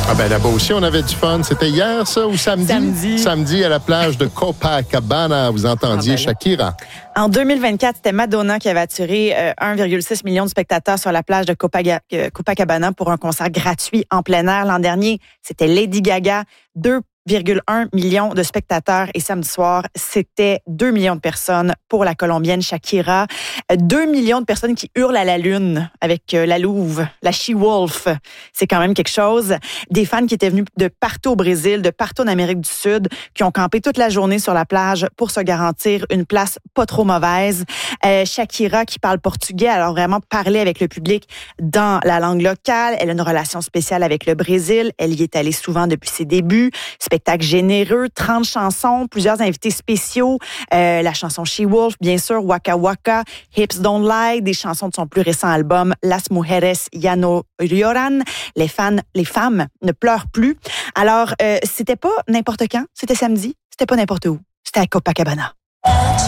Ah ben là-bas aussi, on avait du fun. C'était hier, ça, ou samedi? Samedi à la plage de Copacabana. Vous entendiez Shakira. En 2024, c'était Madonna qui avait attiré 1,6 million de spectateurs sur la plage de Copacabana pour un concert gratuit en plein air. L'an dernier, c'était Lady Gaga, 2,1 million de spectateurs. Et samedi soir, c'était 2 millions de personnes pour la Colombienne Shakira. 2 millions de personnes qui hurlent à la lune avec la louve, la She-Wolf. C'est quand même quelque chose. Des fans qui étaient venus de partout au Brésil, de partout en Amérique du Sud, qui ont campé toute la journée sur la plage pour se garantir une place pas trop mauvaise. Shakira qui parle portugais, alors vraiment parler avec le public dans la langue locale. Elle a une relation spéciale avec le Brésil. Elle y est allée souvent depuis ses débuts. Spectacle généreux, 30 chansons, plusieurs invités spéciaux. La chanson She-Wolf, bien sûr, Waka Waka, Hips Don't Lie, des chansons de son plus récent album Las Mujeres Ya No Lloran. Les femmes ne pleurent plus. Alors, c'était pas n'importe quand, c'était samedi, c'était pas n'importe où, c'était à Copacabana.